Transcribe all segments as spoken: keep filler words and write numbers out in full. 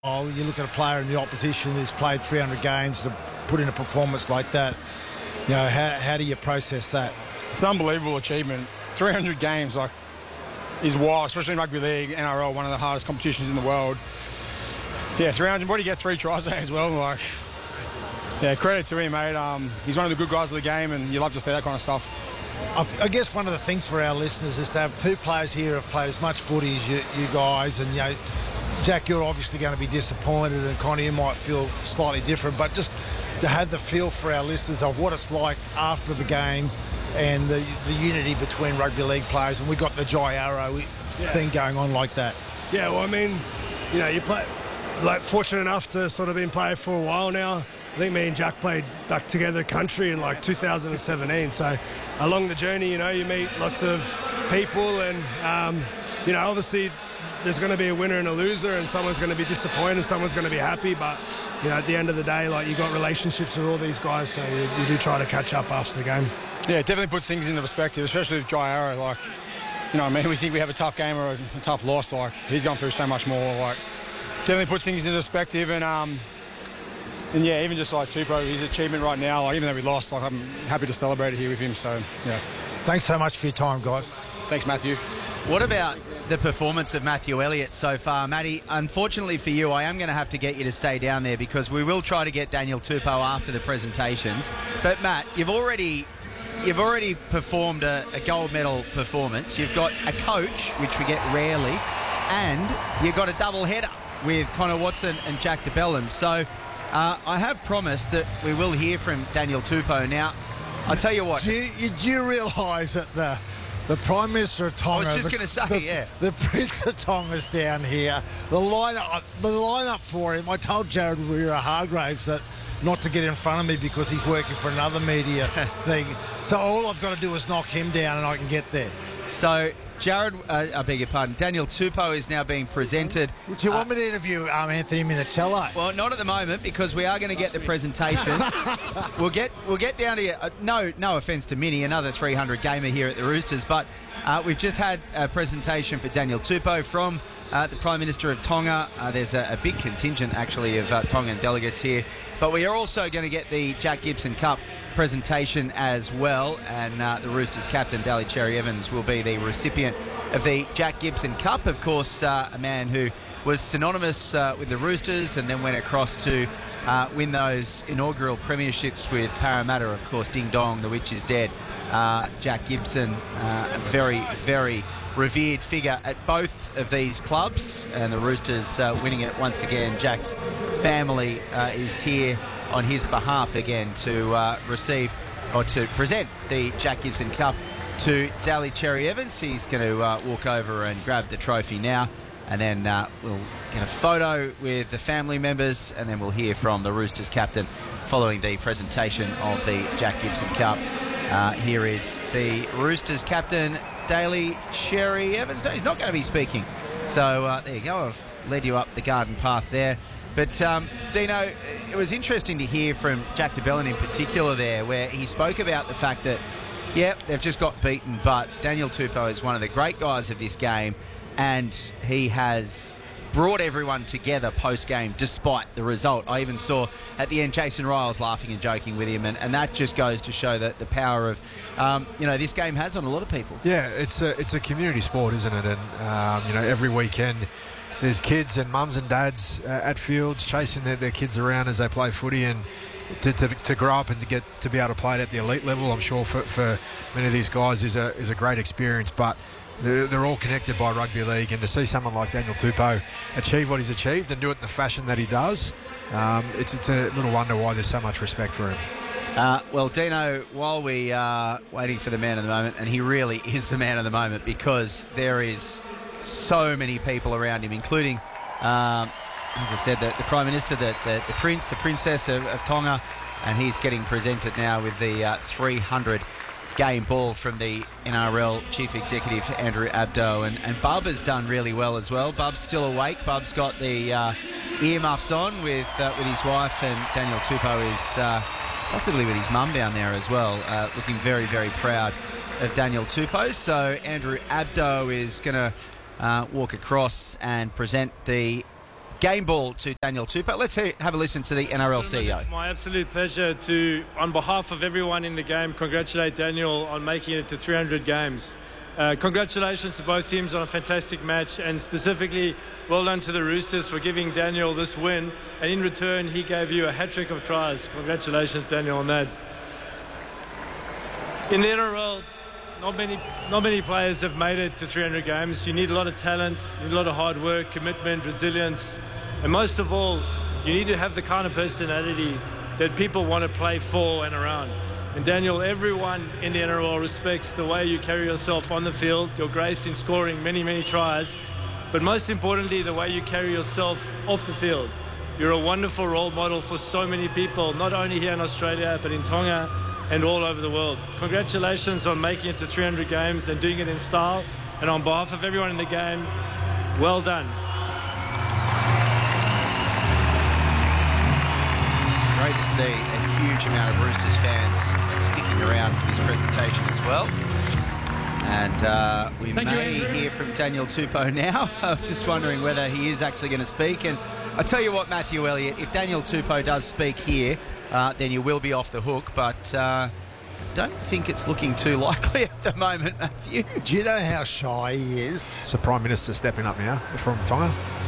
Oh, you look at a player in the opposition who's played three hundred games to put in a performance like that. You know, how, how do you process that? It's an unbelievable achievement. three hundred games, like, is wild, especially in rugby league, N R L, one of the hardest competitions in the world. Yeah, three hundred. What do you get? Three tries there as well. Like, yeah, credit to him, mate. Um, he's one of the good guys of the game, and you love to see that kind of stuff. I guess one of the things for our listeners is to have two players here who have played as much footy as you, you guys, and you know, Jack, you're obviously going to be disappointed, and Connie, you might feel slightly different, but just to have the feel for our listeners of what it's like after the game and the the unity between rugby league players, and we've got the Jai Arrow yeah. thing going on like that. Yeah, well, I mean, you know, you play, like, fortunate enough to sort of been playing for a while now. I think me and Jack played back together country in like two thousand seventeen. So along the journey, you know, you meet lots of people, and, um, you know, obviously there's going to be a winner and a loser, and someone's going to be disappointed, someone's going to be happy. But, you know, at the end of the day, like, you got relationships with all these guys, so you, you do try to catch up after the game. Yeah, it definitely puts things into perspective, especially with Jai Arrow. Like, you know, I mean, we think we have a tough game or a, a tough loss. Like, he's gone through so much more. Like, definitely puts things into perspective, and um, and yeah, even just like Tupou, his achievement right now. Like, even though we lost, like, I'm happy to celebrate it here with him. So yeah. Thanks so much for your time, guys. Thanks, Matthew. What about the performance of Matthew Elliott so far, Matty? Unfortunately for you, I am going to have to get you to stay down there because we will try to get Daniel Tupou after the presentations. But Matt, you've already. You've already performed a, a gold medal performance. You've got a coach, which we get rarely, and you've got a double header with Connor Watson and Jack de Belin. So uh, I have promised that we will hear from Daniel Tupou. Now, I'll tell you what. Do you, do you realise that the the Prime Minister of Tonga, I was just the, going to say, the, yeah, the Prince of Tonga's down here. The lineup, the lineup for him. I told Jared Waerea-Hargreaves that not to get in front of me because he's working for another media thing. So all I've got to do is knock him down and I can get there. So Jared, uh, I beg your pardon, Daniel Tupou is now being presented. Would you uh, want me to interview um, Anthony Minicello? Well, not at the moment because we are going to get the presentation. we'll get we'll get down to uh, no no offence to Mini, another three hundred gamer here at the Roosters, but uh, we've just had a presentation for Daniel Tupou from uh, the Prime Minister of Tonga. Uh, there's a, a big contingent actually of uh, Tongan delegates here, but we are also going to get the Jack Gibson Cup presentation as well, and uh, the Roosters captain Daly Cherry Evans will be the recipient of the Jack Gibson Cup. Of course, uh, a man who was synonymous uh, with the Roosters and then went across to uh, win those inaugural premierships with Parramatta. Of course, Ding Dong, the witch is dead. Uh, Jack Gibson, uh, a very, very revered figure at both of these clubs, and the Roosters uh, winning it once again. Jack's family uh, is here on his behalf again to uh, receive or to present the Jack Gibson Cup to Daly Cherry Evans. He's going to uh, walk over and grab the trophy now, and then uh, we'll get a photo with the family members, and then we'll hear from the Roosters captain following the presentation of the Jack Gibson Cup. Uh, here is the Roosters captain, Daly Cherry Evans. No, he's not going to be speaking. So uh, there you go. I've led you up the garden path there. But, um, Dino, it was interesting to hear from Jack de Belin in particular there, where he spoke about the fact that, yeah, they've just got beaten, but Daniel Tupou is one of the great guys of this game, and he has brought everyone together post-game despite the result. I even saw at the end Jason Riles laughing and joking with him, and, and that just goes to show that the power of, um, you know, this game has on a lot of people. Yeah, it's a, it's a community sport, isn't it? And, um, you know, every weekend there's kids and mums and dads uh, at fields chasing their, their kids around as they play footy, and to, to, to grow up and to get to be able to play it at the elite level, I'm sure for, for many of these guys is a, is a great experience. But They're, they're all connected by rugby league, and to see someone like Daniel Tupou achieve what he's achieved and do it in the fashion that he does, um, it's, it's a little wonder why there's so much respect for him. Uh, well, Dino, while we are waiting for the man of the moment, and he really is the man of the moment because there is so many people around him, including, um, as I said, the, the Prime Minister, the, the, the Prince, the Princess of, of Tonga, and he's getting presented now with the uh, three hundred game ball from the N R L Chief Executive Andrew Abdo, and, and Bub has done really well as well. Bub's still awake. Bub's got the uh, earmuffs on with uh, with his wife, and Daniel Tupou is uh, possibly with his mum down there as well, uh, looking very, very proud of Daniel Tupou. So Andrew Abdo is going to uh, walk across and present the game ball to Daniel Tupou. Let's hear, have a listen to the N R L C E O. It's my absolute pleasure to, on behalf of everyone in the game, congratulate Daniel on making it to three hundred games. Uh, congratulations to both teams on a fantastic match, and specifically well done to the Roosters for giving Daniel this win, and in return he gave you a hat-trick of tries. Congratulations, Daniel, on that. In the N R L, not many, not many players have made it to three hundred games. You need a lot of talent, you need a lot of hard work, commitment, resilience, and most of all, you need to have the kind of personality that people want to play for and around. And Daniel, everyone in the N R L respects the way you carry yourself on the field, your grace in scoring many, many tries, but most importantly, the way you carry yourself off the field. You're a wonderful role model for so many people, not only here in Australia, but in Tonga and all over the world. Congratulations on making it to three hundred games and doing it in style. And on behalf of everyone in the game, well done. Great to see a huge amount of Roosters fans sticking around for this presentation as well. And uh, we Thank may you, hear from Daniel Tupou now. I'm just wondering whether he is actually going to speak. And I tell you what, Matthew Elliott, if Daniel Tupou does speak here, uh, then you will be off the hook. But uh, don't think it's looking too likely at the moment, Matthew. Do you know how shy he is? It's the Prime Minister stepping up now from Tonga.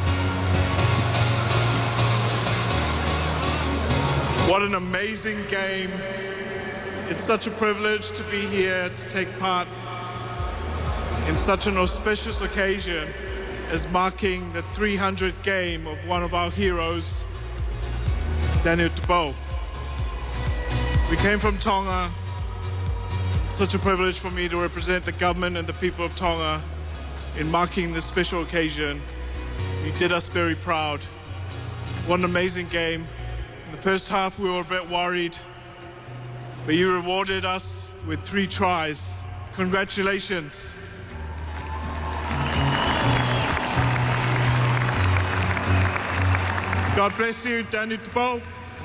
What an amazing game. It's such a privilege to be here to take part in such an auspicious occasion as marking the three hundredth game of one of our heroes, Daniel Tupou. We came from Tonga. It's such a privilege for me to represent the government and the people of Tonga in marking this special occasion. You did us very proud. What an amazing game. In the first half we were a bit worried, but you rewarded us with three tries. Congratulations. God bless you, Daniel Tupou.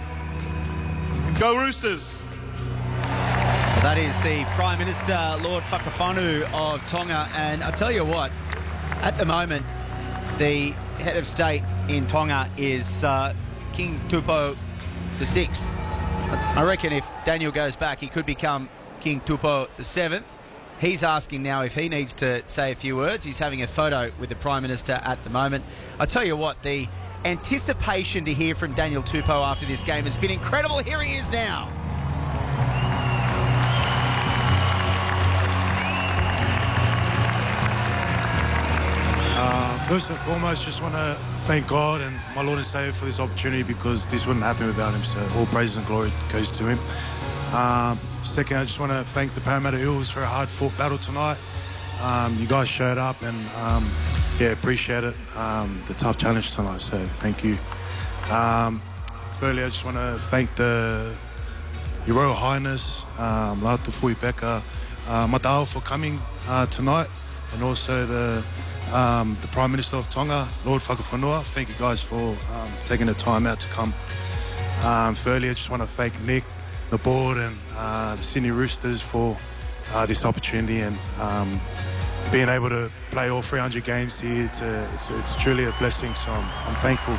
Go Roosters. That is the Prime Minister, Lord Whakawhanu of Tonga. And I tell you what, at the moment, the head of state in Tonga is uh, King Tupou the sixth. I reckon if Daniel goes back, he could become King Tupou the seventh. He's asking now if he needs to say a few words. He's having a photo with the Prime Minister at the moment. I tell you what, the anticipation to hear from Daniel Tupou after this game has been incredible. Here he is now. Uh, first and foremost, just want to thank God and my Lord and Saviour for this opportunity, because this wouldn't happen without him, so all praise and glory goes to him. Um, second, I just want to thank the Parramatta Eels for a hard-fought battle tonight. Um, you guys showed up and, um, yeah, appreciate it. Um, the tough challenge tonight, so thank you. Um, thirdly, I just want to thank the Your Royal Highness, um, Lata Fuibeka, uh, Matao for coming uh, tonight, and also the Um, the Prime Minister of Tonga, Lord Whakawhanua. Thank you guys for um, taking the time out to come. Um, thirdly, I just want to thank Nick, the board, and uh, the Sydney Roosters for uh, this opportunity, and um, being able to play all three hundred games here. It's, a, it's, it's truly a blessing, so I'm, I'm thankful.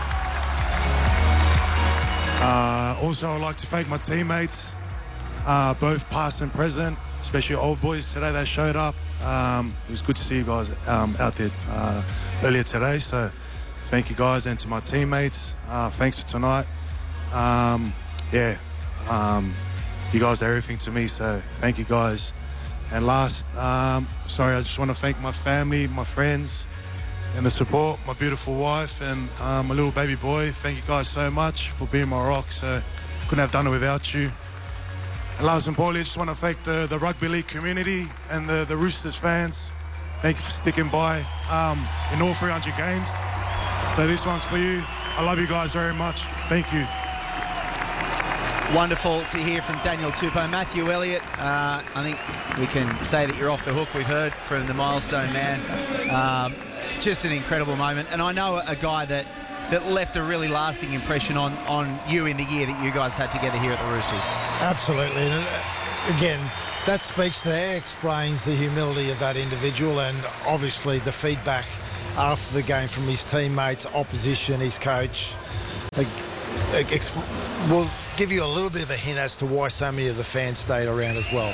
Uh, also, I'd like to thank my teammates, uh, both past and present, especially old boys today that showed up. Um, it was good to see you guys um, out there uh, earlier today, so thank you guys, and to my teammates, uh, thanks for tonight. Um, yeah, um, you guys are everything to me, so thank you guys. And last, um, sorry, I just want to thank my family, my friends, and the support, my beautiful wife and um, my little baby boy. Thank you guys so much for being my rock, so couldn't have done it without you. And last and importantly, I just want to thank the, the rugby league community and the, the Roosters fans. Thank you for sticking by um, in all three hundred games. So this one's for you. I love you guys very much. Thank you. Wonderful to hear from Daniel Tupou. Matthew Elliott, uh, I think we can say that you're off the hook. We've heard from the milestone man. Um, just an incredible moment. And I know a guy that that left a really lasting impression on, on you in the year that you guys had together here at the Roosters. Absolutely. And uh, again, that speech there explains the humility of that individual, and obviously the feedback after the game from his teammates, opposition, his coach. Like, ex- will give you a little bit of a hint as to why so many of the fans stayed around as well.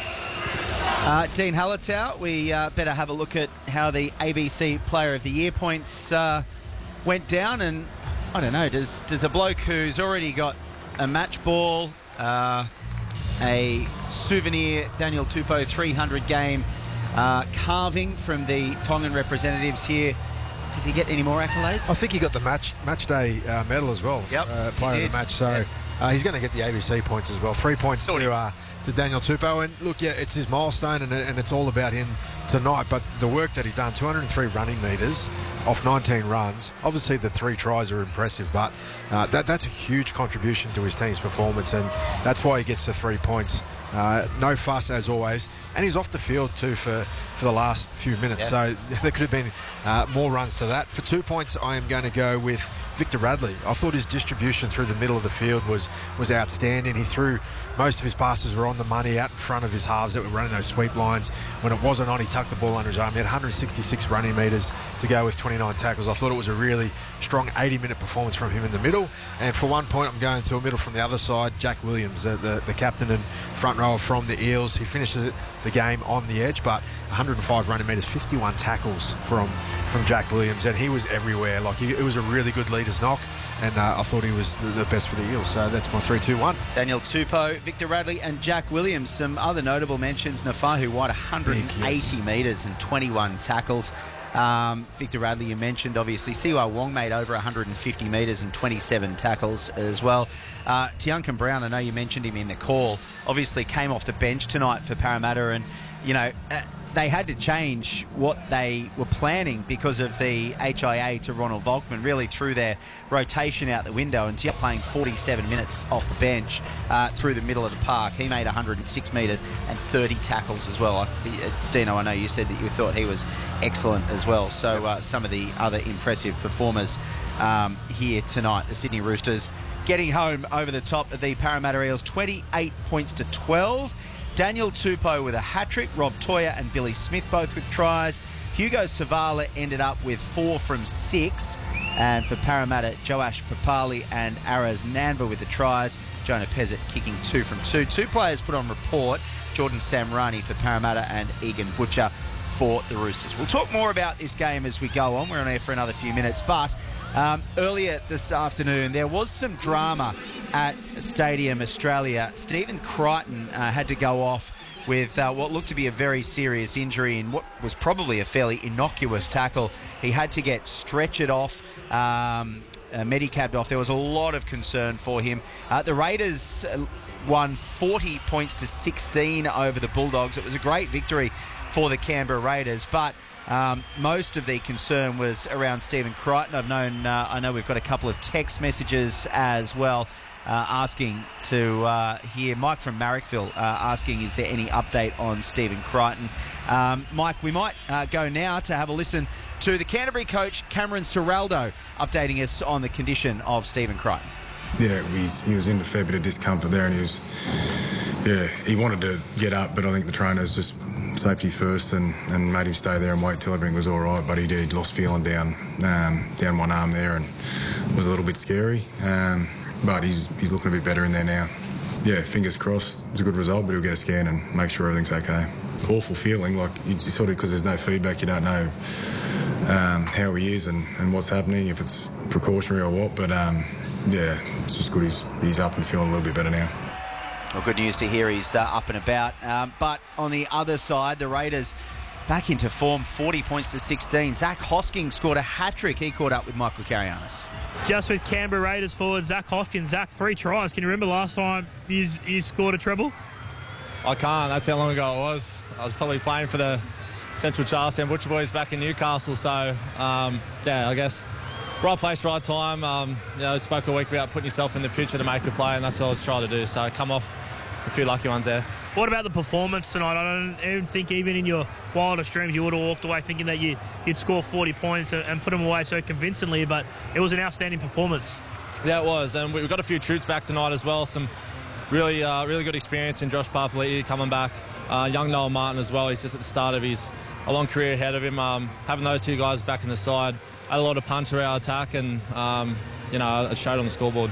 Uh, Dean Hallertau, we uh, better have a look at how the A B C Player of the Year points uh, went down. And I don't know, does does a bloke who's already got a match ball, uh, a souvenir Daniel Tupou three hundred game uh, carving from the Tongan representatives here, does he get any more accolades? I think he got the match match day uh, medal as well. Yep, uh, player of the match. So yes. uh, he's going to get the A B C points as well. Three points to uh, to Daniel Tupou. And look, yeah, it's his milestone, and, and it's all about him tonight. But the work that he's done, two hundred three running metres off nineteen runs. Obviously, the three tries are impressive, but uh, that that's a huge contribution to his team's performance, and that's why he gets the three points. Uh, no fuss, as always, and he's off the field too for, for the last few minutes, yeah. So there could have been uh, more runs to that. For two points, I am going to go with Victor Radley. I thought his distribution through the middle of the field was was outstanding. He threw most of his passes were on the money, out in front of his halves that were running those sweep lines. When it wasn't on, he tucked the ball under his arm. He had one hundred sixty-six running metres to go with twenty-nine tackles. I thought it was a really strong eighty minute performance from him in the middle. And for one point, I'm going to a middle from the other side, Jack Williams, the, the, the captain and front rower from the Eels. He finishes the game on the edge, but one hundred five running metres, fifty-one tackles from from Jack Williams, and he was everywhere. Like he, it was a really good leader's knock, and uh, I thought he was the, the best for the Eels. So that's my three two one. Daniel Tupou, Victor Radley and Jack Williams. Some other notable mentions: Nafahu White, one hundred eighty metres and twenty-one tackles. Um, Victor Radley, you mentioned, obviously. Siwa Wong made over one hundred fifty metres and twenty-seven tackles as well. Uh, Tiuncan Brown, I know you mentioned him in the call, obviously came off the bench tonight for Parramatta, and, you know, uh, they had to change what they were planning because of the H I A to Ronald Volkman, really threw their rotation out the window, and Tiuncan playing forty-seven minutes off the bench uh, through the middle of the park. He made one hundred six metres and thirty tackles as well. I, uh, Dino, I know you said that you thought he was excellent as well. So uh, some of the other impressive performers um, here tonight. The Sydney Roosters getting home over the top of the Parramatta Eels, twenty-eight points to twelve. Daniel Tupou with a hat-trick, Rob Toya and Billy Smith both with tries. Hugo Savala ended up with four from six. And for Parramatta, Joash Papali and Araz Nanva with the tries. Jonah Pezzett kicking two from two. Two players put on report, Jordan Samrani for Parramatta and Egan Butcher for the Roosters. We'll talk more about this game as we go on. We're on air for another few minutes, but um, earlier this afternoon there was some drama at Stadium Australia. Stephen Crichton uh, had to go off with uh, what looked to be a very serious injury in what was probably a fairly innocuous tackle. He had to get stretchered off, um, uh, medicabbed off. There was a lot of concern for him. Uh, the Raiders won forty points to sixteen over the Bulldogs. It was a great victory for the Canberra Raiders, but um, most of the concern was around Stephen Crichton. I've known, uh, I know we've got a couple of text messages as well uh, asking to uh, hear. Mike from Marrickville uh, asking, is there any update on Stephen Crichton? Um, Mike, we might uh, go now to have a listen to the Canterbury coach, Cameron Ciraldo, updating us on the condition of Stephen Crichton. Yeah, he's, he was in a fair bit of discomfort there, and he was, yeah, he wanted to get up, but I think the trainers just safety first and, and made him stay there and wait till everything was all right. But he did lost feeling down um, down one arm there, and it was a little bit scary. Um, but he's he's looking a bit better in there now. Yeah, fingers crossed. It was a good result, but he'll get a scan and make sure everything's okay. Awful feeling, like you sort of, because there's no feedback, you don't know um, how he is and, and what's happening, if it's precautionary or what. But um, yeah, it's just good he's he's up and feeling a little bit better now. Well, good news to hear he's uh, up and about. Um, but on the other side, the Raiders back into form, forty points to sixteen. Zach Hosking scored a hat-trick. He caught up with Michael Carianis. Just with Canberra Raiders forward, Zach Hoskins. Zach, three tries. Can you remember last time you, you scored a treble? I can't. That's how long ago it was. I was probably playing for the Central Charlestown Butcher Boys back in Newcastle. So, um, yeah, I guess right place, right time. Um, you know, spoke a week about putting yourself in the picture to make a play, and that's what I was trying to do. So I come off a few lucky ones there. What about the performance tonight? I don't even think even in your wildest dreams you would have walked away thinking that you, you'd score forty points and, and put them away so convincingly, but it was an outstanding performance. Yeah, it was, and we've got a few troops back tonight as well. Some really uh, really good experience in Josh Papali'i coming back. Uh, young Noah Martin as well. He's just at the start of his a long career ahead of him. Um, having those two guys back in the side add a lot of punch to our attack, and um, you know, it showed on the scoreboard.